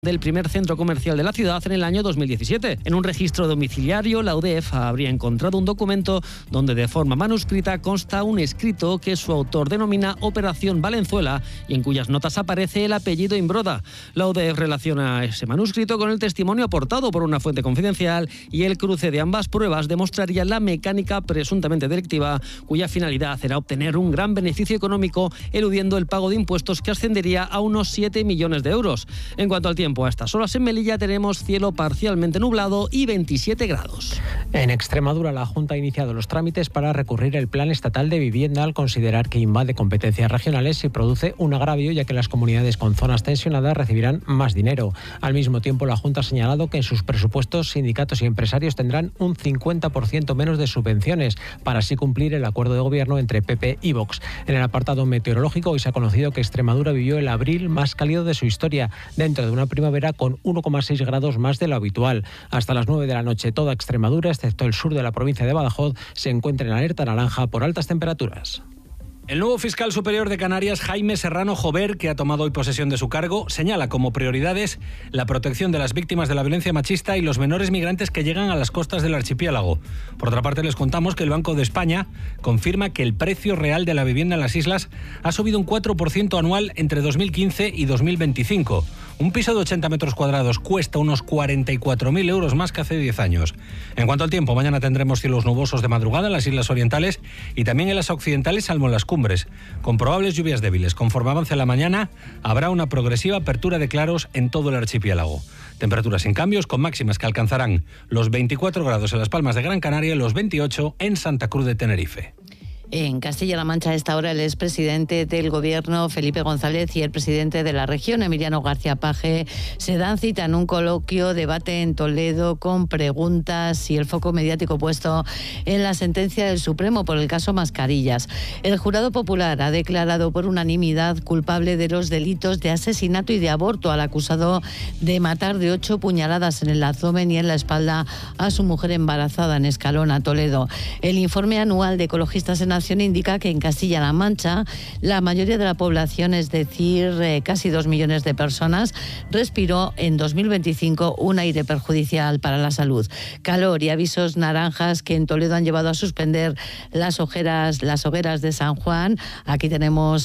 del primer centro comercial de la ciudad en el año 2017. En un registro domiciliario, la UDEF habría encontrado un documento donde de forma manuscrita consta un escrito que su autor denomina Operación Valenzuela y en cuyas notas aparece el apellido Imbroda. La UDEF relaciona ese manuscrito con el testimonio aportado por una fuente confidencial y el cruce de ambas pruebas demostraría la mecánica presuntamente delictiva, cuya finalidad era obtener un gran beneficio económico eludiendo el pago de impuestos que ascendería a unos 7 millones de euros. En cuanto al tiempo, a estas horas en Melilla tenemos cielo parcialmente nublado y 27 grados. En Extremadura, la Junta ha iniciado los trámites para recurrir el Plan Estatal de Vivienda al considerar que invade competencias regionales y produce un agravio, ya que las comunidades con zonas tensionadas recibirán más dinero. Al mismo tiempo, la Junta ha señalado que en sus presupuestos sindicatos y empresarios tendrán un 50% menos de subvenciones para así cumplir el acuerdo de gobierno entre PP y Vox. En el apartado meteorológico, hoy se ha conocido que Extremadura vivió el abril más cálido de su historia, dentro de una primavera con 1,6 grados más de lo habitual. Hasta las 9 de la noche, toda Extremadura, excepto el sur de la provincia de Badajoz, se encuentra en alerta naranja por altas temperaturas. El nuevo fiscal superior de Canarias, Jaime Serrano Jover, que ha tomado hoy posesión de su cargo, señala como prioridades la protección de las víctimas de la violencia machista y los menores migrantes que llegan a las costas del archipiélago. Por otra parte, les contamos que el Banco de España confirma que el precio real de la vivienda en las islas ha subido un 4% anual entre 2015 y 2025. Un piso de 80 metros cuadrados cuesta unos 44.000 euros más que hace 10 años. En cuanto al tiempo, mañana tendremos cielos nubosos de madrugada en las islas orientales y también en las occidentales, salvo en las cumbres, con probables lluvias débiles. Conforme avance la mañana, habrá una progresiva apertura de claros en todo el archipiélago. Temperaturas sin cambios, con máximas que alcanzarán los 24 grados en Las Palmas de Gran Canaria y los 28 en Santa Cruz de Tenerife. En Castilla-La Mancha, a esta hora, el expresidente del Gobierno, Felipe González, y el presidente de la región, Emiliano García Paje, se dan cita en un coloquio, debate en Toledo, con preguntas y el foco mediático puesto en la sentencia del Supremo por el caso Mascarillas. El jurado popular ha declarado por unanimidad culpable de los delitos de asesinato y de aborto al acusado de matar de 8 puñaladas en el abdomen y en la espalda a su mujer embarazada en Escalona, Toledo. El informe anual de Ecologistas en indica que en Castilla-La Mancha la mayoría de la población, es decir, casi 2 millones de personas, respiró en 2025 un aire perjudicial para la salud. Calor y avisos naranjas que en Toledo han llevado a suspender las hogueras de San Juan. Aquí tenemos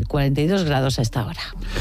42 grados a esta hora.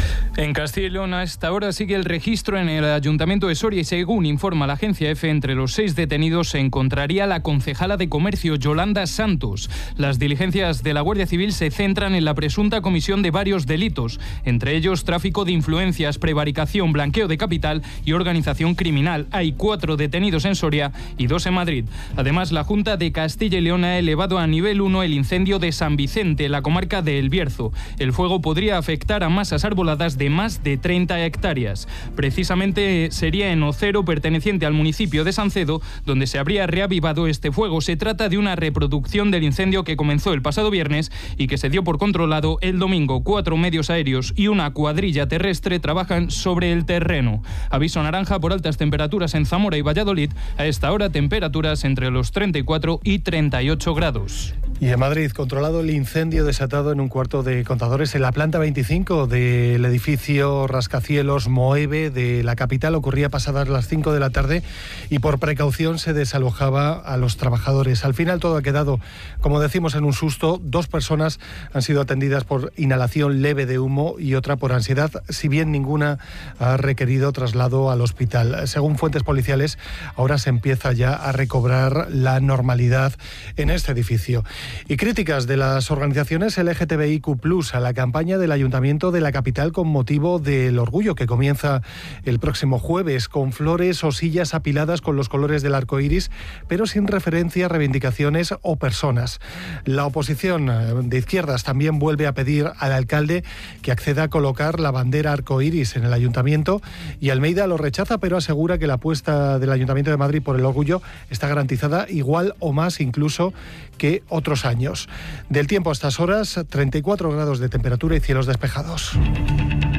En Castilla y León, a esta hora sigue el registro en el Ayuntamiento de Soria y, según informa la agencia EFE, entre los 6 detenidos se encontraría la concejala de Comercio, Yolanda Santos. Las diligencias de la Guardia Civil se centran en la presunta comisión de varios delitos, entre ellos tráfico de influencias, prevaricación, blanqueo de capital y organización criminal. Hay 4 detenidos en Soria y 2 en Madrid. Además, la Junta de Castilla y León ha elevado a nivel 1 el incendio de San Vicente, en la comarca de El Bierzo. El fuego podría afectar a masas arboladas de más de 30 hectáreas. Precisamente sería en Ocero, perteneciente al municipio de Sancedo, donde se habría reavivado este fuego. Se trata de una reproducción del incendio que comenzó el pasado viernes y que se dio por controlado el domingo. 4 medios aéreos y una cuadrilla terrestre trabajan sobre el terreno. Aviso naranja por altas temperaturas en Zamora y Valladolid. A esta hora, temperaturas entre los 34 y 38 grados. Y en Madrid, controlado el incendio desatado en un cuarto de contadores en la planta 25 del edificio rascacielos Moeve de la capital. Ocurría pasadas las 5 de la tarde y por precaución se desalojaba a los trabajadores. Al final todo ha quedado, como decimos, en un susto. 2 personas han sido atendidas por inhalación leve de humo y otra por ansiedad, si bien ninguna ha requerido traslado al hospital. Según fuentes policiales, ahora se empieza ya a recobrar la normalidad en este edificio. Y críticas de las organizaciones LGTBIQ+ a la campaña del Ayuntamiento de la capital con motivo del Orgullo, que comienza el próximo jueves, con flores o sillas apiladas con los colores del arco iris, pero sin referencia a reivindicaciones o personas. La oposición de izquierdas también vuelve a pedir al alcalde que acceda a colocar la bandera arcoíris en el ayuntamiento, y Almeida lo rechaza, pero asegura que la apuesta del Ayuntamiento de Madrid por el Orgullo está garantizada igual o más incluso que otros años. Del tiempo a estas horas, 34 grados de temperatura y cielos despejados.